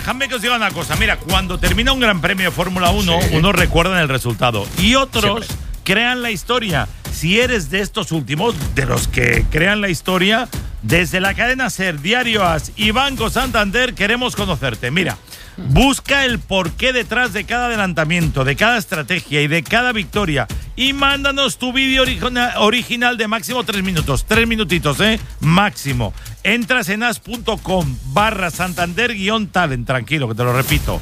dejadme que os diga una cosa. Mira, cuando termina un Gran Premio de Fórmula 1, unos recuerdan el resultado y otros crean la historia. Si eres de estos últimos, de los que crean la historia, desde la cadena SER, Diario AS y Banco Santander queremos conocerte. Mira, busca el porqué detrás de cada adelantamiento, de cada estrategia y de cada victoria y mándanos tu vídeo original de máximo 3 minutos. 3 minutitos, máximo. Entras en as.com/Santander-talent. Tranquilo, que te lo repito.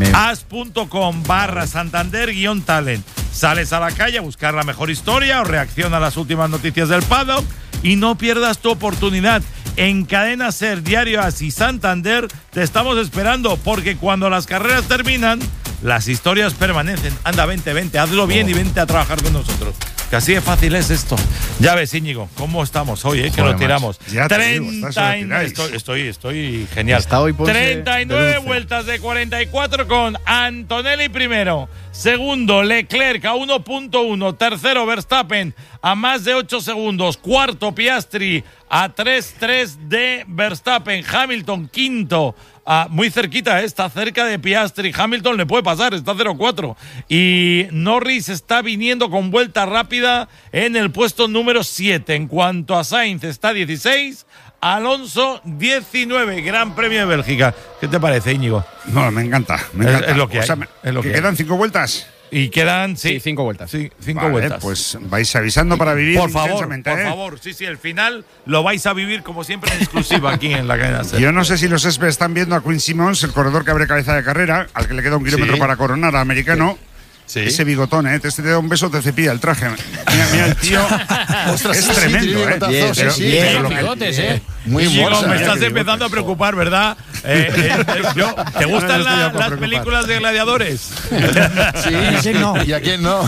as.com/Santander-talent. Sales a la calle a buscar la mejor historia o reacciona a las últimas noticias del paddock y no pierdas tu oportunidad. En Cadena SER, Diario AS y Santander te estamos esperando, porque cuando las carreras terminan, las historias permanecen. Anda, vente, hazlo bien y vente a trabajar con nosotros. Que así de fácil es esto. Ya ves, Íñigo, ¿cómo estamos hoy? Que lo tiramos. Ya 39. Estoy genial. 39 vueltas de 44 con Antonelli primero. Segundo, Leclerc a 1.1. Tercero, Verstappen a más de 8 segundos. Cuarto, Piastri a 3.3 de Verstappen. Hamilton, quinto. Muy cerquita, está cerca de Piastri. Hamilton le puede pasar, está 0.4. Y Norris está viniendo con vuelta rápida en el puesto número 7. En cuanto a Sainz, está 16. Alonso, 19. Gran Premio de Bélgica. ¿Qué te parece, Íñigo? No, me encanta. Es lo que hay. ¿Quedan 5 vueltas? Y quedan, 5 vueltas. Sí, 5 vueltas. Pues vais avisando para vivir intensamente. Por favor. Sí, el final lo vais a vivir como siempre en exclusiva aquí en la cadena SER. Yo no sé si los experts están viendo a Quinn Simmons, el corredor que abre cabeza de carrera, al que le queda 1 kilómetro para coronar, americano. Sí. Ese bigotón, te da un beso, te cepilla el traje. Mira el tío. Es tremendo, bigotes, Muy mono. Me estás empezando a preocupar, ¿verdad? ¿Te gustan las películas de gladiadores? Sí, no. ¿Y a quién no?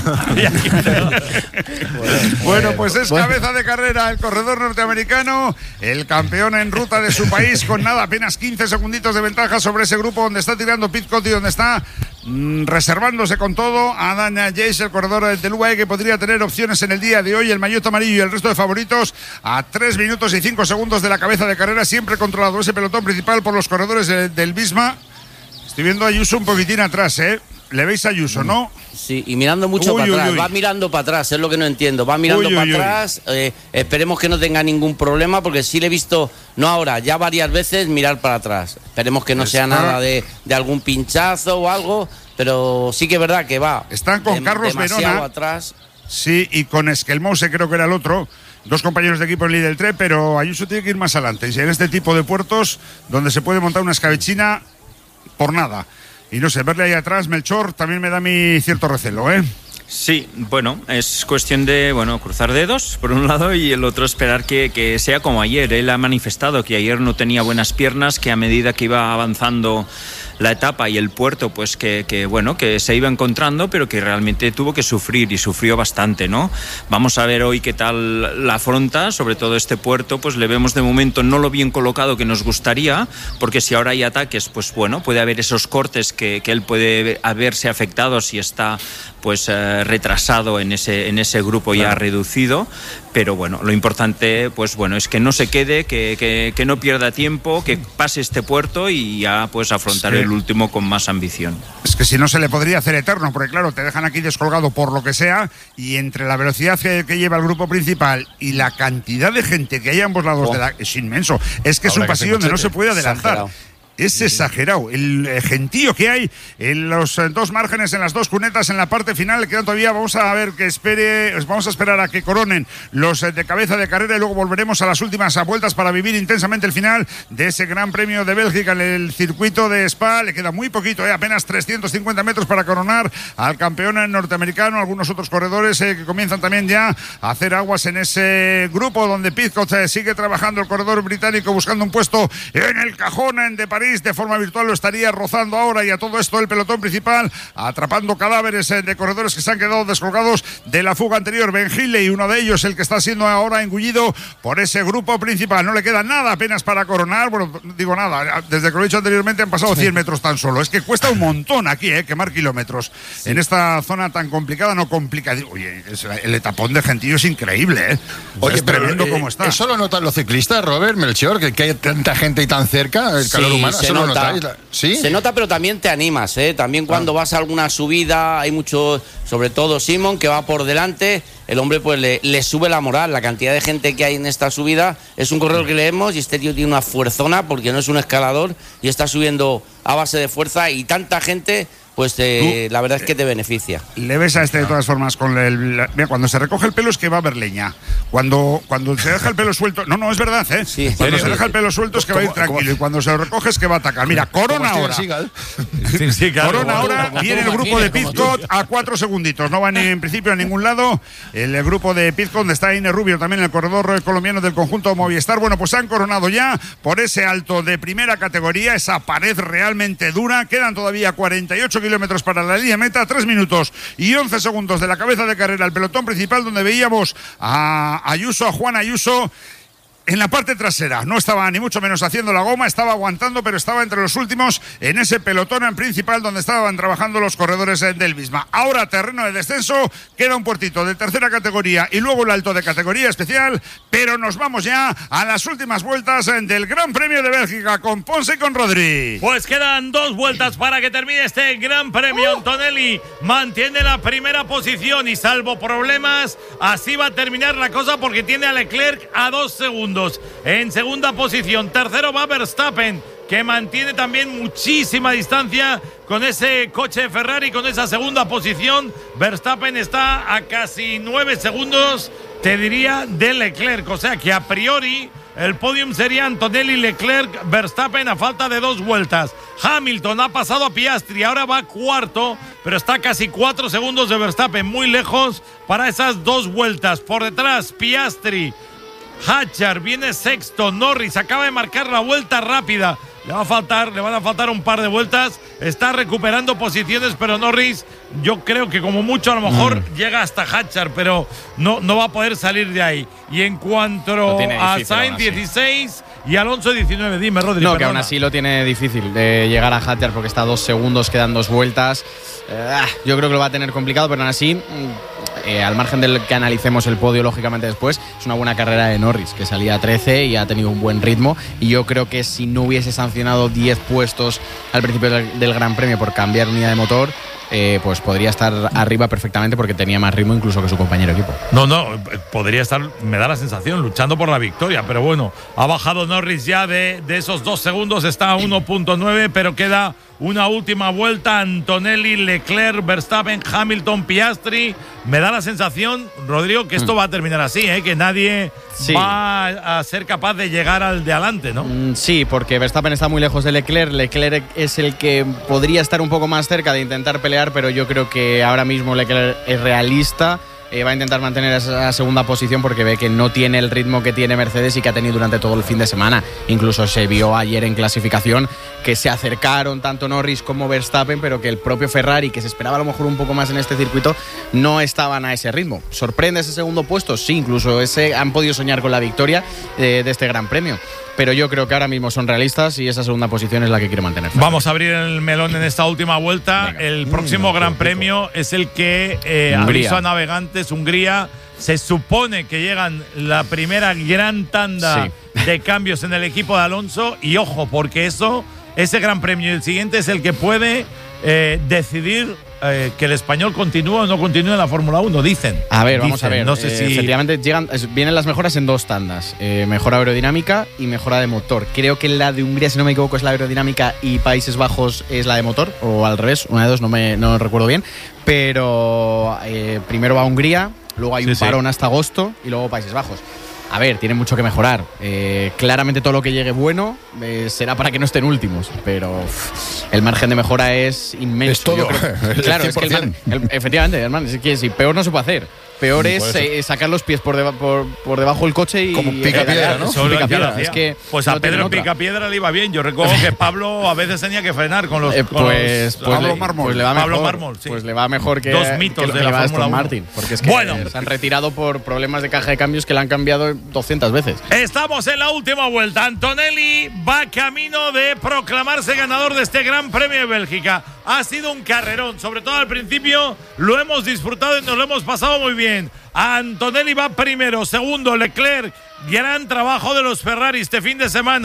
Bueno, pues es cabeza de carrera el corredor norteamericano, el campeón en ruta de su país, con apenas 15 segunditos de ventaja sobre ese grupo donde está tirando Pidcock y donde está reservándose con todo a Daniel Jace, el corredor del UAE, que podría tener opciones en el día de hoy. El maillot amarillo y el resto de favoritos a 3 minutos y 5 segundos de la cabeza de carrera, siempre controlado ese pelotón principal por los corredores del Visma. Estoy viendo a Ayuso un poquitín atrás, ¿Le veis a Ayuso, no? Sí, y mirando mucho para atrás. Va mirando para atrás, es lo que no entiendo. Va mirando para atrás. Esperemos que no tenga ningún problema, porque sí le he visto, no ahora, ya varias veces mirar para atrás. Esperemos que no sea nada de algún pinchazo o algo, pero sí que es verdad que va. Están con Carlos Verona atrás. Sí, y con Esquelmose, creo que era el otro. 2 compañeros de equipo en Lidl 3, pero Ayuso tiene que ir más adelante. Y en este tipo de puertos donde se puede montar una escabechina por nada. Y no sé, verle ahí atrás, Melchor, también me da mi cierto recelo, Sí, bueno, es cuestión de cruzar dedos por un lado y el otro esperar que sea como ayer. Él ha manifestado que ayer no tenía buenas piernas, que a medida que iba avanzando la etapa y el puerto, pues que se iba encontrando, pero que realmente tuvo que sufrir y sufrió bastante, ¿no? Vamos a ver hoy qué tal la afronta, sobre todo este puerto, pues le vemos de momento no lo bien colocado que nos gustaría, porque si ahora hay ataques, pues puede haber esos cortes que él puede haberse afectado si está retrasado en ese grupo ya reducido, pero lo importante es que no se quede, que no pierda tiempo, que pase este puerto y ya afrontar el último con más ambición. Es que si no se le podría hacer eterno, porque claro, te dejan aquí descolgado por lo que sea, y entre la velocidad que lleva el grupo principal y la cantidad de gente que hay a ambos lados es inmenso. Es que es un pasillo donde no se puede adelantar. Es exagerado. El gentío que hay en los 2 márgenes, en las 2 cunetas, en la parte final, le quedan todavía. Vamos a ver vamos a esperar a que coronen los de cabeza de carrera y luego volveremos a las últimas vueltas para vivir intensamente el final de ese Gran Premio de Bélgica en el circuito de Spa. Le queda muy poquito, apenas 350 metros para coronar al campeón norteamericano. Algunos otros corredores que comienzan también ya a hacer aguas en ese grupo donde Pidcock sigue trabajando, el corredor británico, buscando un puesto en el cajón de París. De forma virtual lo estaría rozando ahora, y a todo esto el pelotón principal atrapando cadáveres de corredores que se han quedado descolgados de la fuga anterior. Ben Hilley, uno de ellos, el que está siendo ahora engullido por ese grupo principal. No le queda nada apenas para coronar. Digo nada, desde que lo he dicho anteriormente han pasado 100 metros tan solo. Es que cuesta un montón aquí quemar kilómetros en esta zona tan complicada, no complicada. Oye, el etapón de gentío es increíble, Oye, es tremendo cómo está. ¿Eso lo notan los ciclistas, Robert, Melchor, que hay tanta gente y tan cerca, el calor humano? se nota. ¿Sí? Se nota, pero también te animas, ¿eh? También cuando vas a alguna subida, hay mucho, sobre todo Simon, que va por delante, el hombre pues le sube la moral. La cantidad de gente que hay en esta subida, es un corredor que leemos y este tío tiene una fuerzona porque no es un escalador y está subiendo a base de fuerza y tanta gente, pues la verdad es que te beneficia. Le ves a este de todas formas con mira, cuando se recoge el pelo es que va a haber leña. Cuando se deja el pelo suelto, no es verdad, ¿eh? Sí. Cuando se deja el pelo suelto es que va a ir tranquilo y cuando se lo recoge es que va a atacar. Mira, Corona ahora. Sí, claro, Corona ahora, viene el grupo de Pizcot a 4 segunditos. No va en principio a ningún lado. El grupo de Pizcot, donde está Ine Rubio, también el corredor colombiano del conjunto Movistar. Bueno, pues se han coronado ya por ese alto de primera categoría, esa pared realmente dura. Quedan todavía 48 kilómetros para la línea meta, 3 minutos y 11 segundos de la cabeza de carrera el pelotón principal, donde veíamos a Juan Ayuso en la parte trasera. No estaba ni mucho menos haciendo la goma, estaba aguantando, pero estaba entre los últimos en ese pelotón en principal donde estaban trabajando los corredores del Visma. Ahora terreno de descenso, queda un puertito de tercera categoría y luego el alto de categoría especial, pero nos vamos ya a las últimas vueltas del Gran Premio de Bélgica con Ponce y con Rodri. Pues quedan 2 vueltas para que termine este Gran Premio. Antonelli mantiene la primera posición y salvo problemas, así va a terminar la cosa porque tiene a Leclerc a 2 segundos. En segunda posición, tercero va Verstappen, que mantiene también muchísima distancia con ese coche de Ferrari, con esa segunda posición. Verstappen está a casi 9 segundos, te diría, de Leclerc. O sea que a priori el podium sería Antonelli, Leclerc, Verstappen a falta de 2 vueltas. Hamilton ha pasado a Piastri, ahora va cuarto, pero está a casi 4 segundos de Verstappen, muy lejos para esas 2 vueltas. Por detrás, Piastri, Hatchar viene sexto, Norris acaba de marcar la vuelta rápida, le van a faltar un par de vueltas, está recuperando posiciones, pero Norris yo creo que como mucho a lo mejor llega hasta Hatchar, pero no va a poder salir de ahí. Y en cuanto a Sainz 16 y Alonso 19, dime Rodri. No, perdona. Que aún así lo tiene difícil de llegar a Hatchar porque está a 2 segundos, quedan 2 vueltas. Yo creo que lo va a tener complicado, pero aún así, al margen del que analicemos el podio lógicamente después, es una buena carrera de Norris, que salía a 13 y ha tenido un buen ritmo, y yo creo que si no hubiese sancionado 10 puestos al principio del Gran Premio por cambiar unidad de motor, pues podría estar arriba perfectamente porque tenía más ritmo incluso que su compañero de equipo. No, podría estar, me da la sensación, luchando por la victoria, pero bueno, ha bajado Norris ya de esos 2 segundos, está a 1.9, pero queda una última vuelta. Antonelli, Leclerc, Verstappen, Hamilton, Piastri. Me da la sensación, Rodrigo, que esto va a terminar así, que nadie va a ser capaz de llegar al de adelante, ¿no? Sí, porque Verstappen está muy lejos de Leclerc. Leclerc es el que podría estar un poco más cerca de intentar pelear, pero yo creo que ahora mismo Leclerc es realista. Va a intentar mantener esa segunda posición porque ve que no tiene el ritmo que tiene Mercedes y que ha tenido durante todo el fin de semana. Incluso se vio ayer en clasificación que se acercaron tanto Norris como Verstappen, pero que el propio Ferrari, que se esperaba a lo mejor un poco más en este circuito, no estaban a ese ritmo. ¿Sorprende ese segundo puesto? Sí, incluso han podido soñar con la victoria de este Gran Premio. Pero yo creo que ahora mismo son realistas y esa segunda posición es la que quiere mantener. Vamos a abrir el melón en esta última vuelta. Venga. El próximo Gran Premio es el que aviso a navegantes, Hungría. Se supone que llegan la primera gran tanda de cambios en el equipo de Alonso. Y ojo, porque ese Gran Premio y el siguiente es el que puede decidir que el español continúa o no continúa en la Fórmula 1, dicen. A ver, vamos a ver. No sé si efectivamente vienen las mejoras en 2 tandas. Mejora aerodinámica y mejora de motor. Creo que la de Hungría, si no me equivoco, es la aerodinámica y Países Bajos es la de motor, o al revés, una de dos, no recuerdo bien. Pero primero va Hungría, luego hay un parón hasta agosto y luego Países Bajos. A ver, tiene mucho que mejorar. Claramente todo lo que llegue bueno será para que no estén últimos, pero el margen de mejora es inmenso. Es todo. Claro, es que efectivamente, hermano, es que si peor no se puede hacer. Peor es sacar los pies por debajo del coche y… Como Picapiedra, ¿no? Picapiedra. Es que pues a Pedro Picapiedra le iba bien. Yo recuerdo que Pablo a veces tenía que frenar con los… Pablo Mármol. Pues le va mejor, Pablo Mármol, sí. Pues le va mejor que… 2 mitos de la Fórmula 1. Martin, porque es que se han retirado por problemas de caja de cambios que le han cambiado 200 veces. Estamos en la última vuelta. Antonelli va camino de proclamarse ganador de este Gran Premio de Bélgica. Ha sido un carrerón, sobre todo al principio lo hemos disfrutado y nos lo hemos pasado muy bien. Antonelli va primero, segundo Leclerc, gran trabajo de los Ferrari este fin de semana.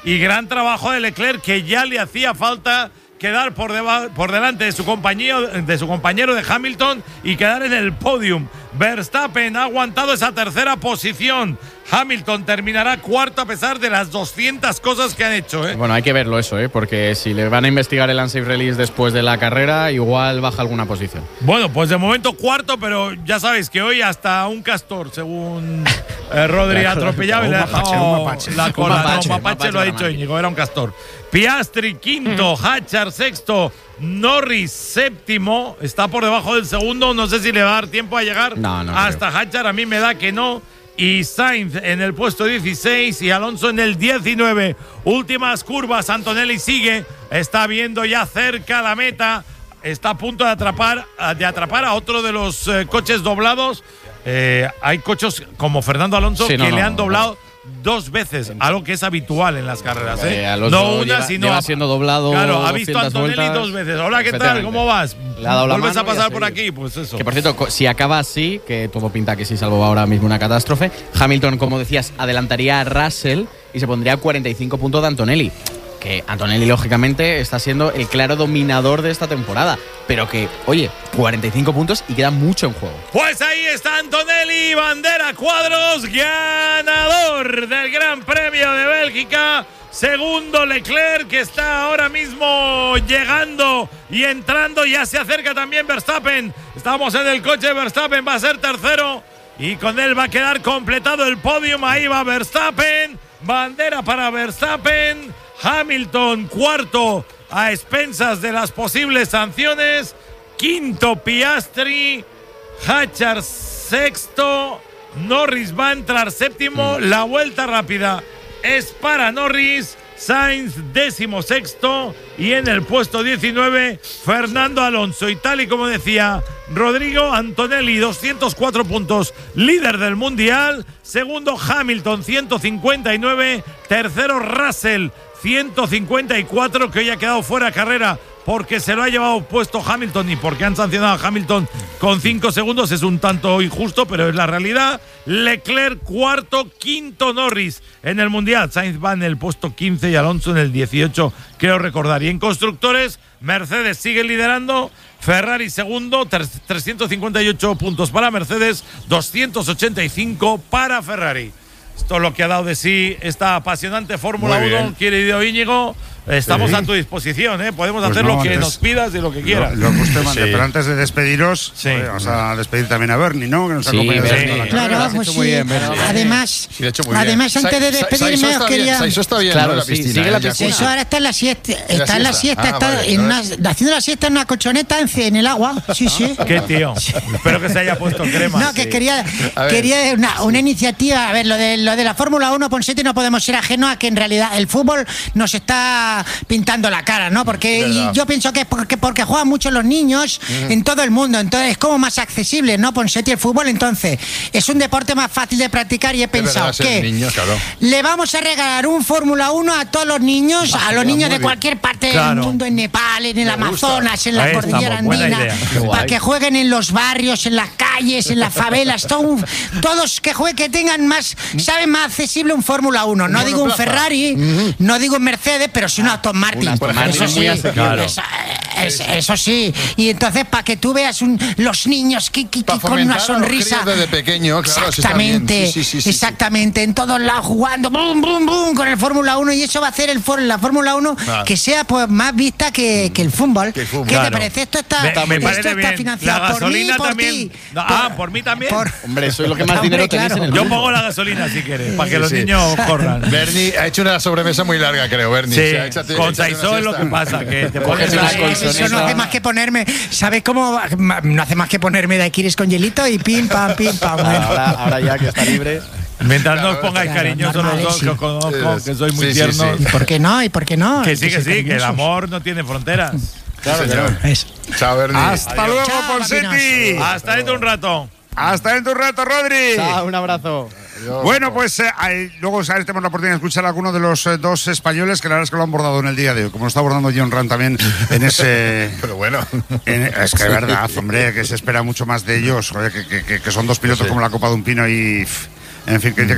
y gran trabajo de Leclerc, que ya le hacía falta quedar por delante de su compañero de Hamilton y quedar en el podium. Verstappen ha aguantado esa tercera posición. Hamilton terminará cuarto a pesar de las 200 cosas que han hecho. Bueno, hay que verlo eso, porque si le van a investigar el unsafe release después de la carrera, igual baja alguna posición. Bueno, pues de momento cuarto, pero ya sabéis que hoy hasta un castor, según Rodri atropellaba y le ha dejado la cola. Un mapache lo ha dicho Íñigo, era un castor. Piastri quinto, Hatchard sexto, Norris séptimo, está por debajo del segundo, no sé si le va a dar tiempo a llegar hasta Hatchard, a mí me da que no. Y Sainz en el puesto 16 y Alonso en el 19. Últimas curvas, Antonelli sigue, está viendo ya cerca la meta, está a punto de atrapar a otro de los coches doblados. Hay coches como Fernando Alonso que le han doblado 2 veces, algo que es habitual en las carreras. No una, sino lleva siendo doblado. Claro, ha visto a Antonelli 2 veces. Hola, ¿qué tal? ¿Cómo vas? ¿Vuelves a pasar por aquí? Pues eso. Que por cierto, si acaba así, que todo pinta que sí, salvo ahora mismo una catástrofe, Hamilton, como decías, adelantaría a Russell y se pondría a 45 puntos de Antonelli. Que Antonelli, lógicamente, está siendo el claro dominador de esta temporada. Pero que, oye, 45 puntos y queda mucho en juego. Pues ahí está Antonelli, bandera cuadros, ganador del Gran Premio de Bélgica. Segundo Leclerc, que está ahora mismo llegando y entrando. Ya se acerca también Verstappen. Estamos en el coche, Verstappen va a ser tercero. Y con él va a quedar completado el podium. Ahí va Verstappen. Bandera para Verstappen. Hamilton cuarto a expensas de las posibles sanciones. Quinto Piastri. Hatchard sexto. Norris va a entrar séptimo. La vuelta rápida es para Norris. Sainz 16º y en el puesto 19 Fernando Alonso. Y tal y como decía Rodrigo, Antonelli 204 puntos, líder del mundial. Segundo Hamilton 159. Tercero Russell 154, que hoy ha quedado fuera de carrera porque se lo ha llevado puesto Hamilton y porque han sancionado a Hamilton con 5 segundos. Es un tanto injusto, pero es la realidad. Leclerc cuarto, quinto Norris en el Mundial. Sainz va en el puesto 15 y Alonso en el 18, creo recordar. Y en constructores, Mercedes sigue liderando. Ferrari segundo, 358 puntos para Mercedes, 285 para Ferrari. Esto es lo que ha dado de sí esta apasionante Fórmula 1, querido Íñigo. Estamos a tu disposición, podemos hacer lo que nos pidas y lo que quieras. Lo que usted mande, pero antes de despediros, vamos a despedir también a Bernie, ¿no? Que nos acompaña Bernie. Claro, pues sí. Bien, además, antes de despedirme, os quería. Saiso está bien, claro, ¿no? La piscina, sigue la piscina. Eso ahora está en la siesta. Está en la siesta, haciendo la siesta en una colchoneta en el agua. Sí, sí. Qué tío. Espero que se haya puesto crema. No, que quería una iniciativa. A ver, lo de la Fórmula 1, Ponseti, no podemos ser ajenos a que en realidad el fútbol nos está pintando la cara, ¿no? Porque yo pienso que es porque juegan mucho los niños en todo el mundo, entonces es como más accesible, ¿no? Ponseti, el fútbol, entonces es un deporte más fácil de practicar y he pensado que le vamos a regalar un Fórmula 1 a todos los niños, a los niños de cualquier parte del mundo, en Nepal, en el Amazonas, en la cordillera andina, para que jueguen en los barrios, en las calles, en las favelas, todos que jueguen, que tengan más, saben, más accesible un Fórmula 1. No digo un Ferrari, no digo un Mercedes, pero sí un Aston Martin. Eso sí, eso sí. Y entonces, para que tú veas los niños con una sonrisa. Desde pequeño, claro, exactamente, exactamente. En todos lados jugando, bum, bum, bum, con el Fórmula 1. Y eso va a hacer la Fórmula 1 que sea pues más vista que el fútbol. ¿Qué te parece? Esto está financiado por mí, por ti. Por mí también. Hombre, soy lo que más dinero tenéis en el Yo pongo la gasolina si quieres, para que los niños corran. Bernie ha hecho una sobremesa muy larga, creo, Bernie. Sí, con Saiso es lo que pasa, que te pones eso no hace más que ponerme, ¿sabes cómo? No hace más que ponerme daiquiris con hielito y pim, pam, pim, pam. Ahora ya que está libre. Mientras no os pongáis cariñosos los dos, que os conozco, que sois muy tiernos. ¿Y por qué no? ¿Y por qué no? Que sí, que el amor no tiene fronteras. Claro, Chao, Bernie. Hasta luego, Ponseti. Hasta dentro de un rato. Hasta dentro de un rato, Rodri. Chao, un abrazo. Bueno, pues luego tenemos la oportunidad de escuchar a alguno de los dos españoles que la verdad es que lo han abordado en el día de hoy, como lo está abordando John Ram también en ese... Pero bueno... es que es verdad, hombre, que se espera mucho más de ellos, que son dos pilotos como la copa de un pino y... En fin, que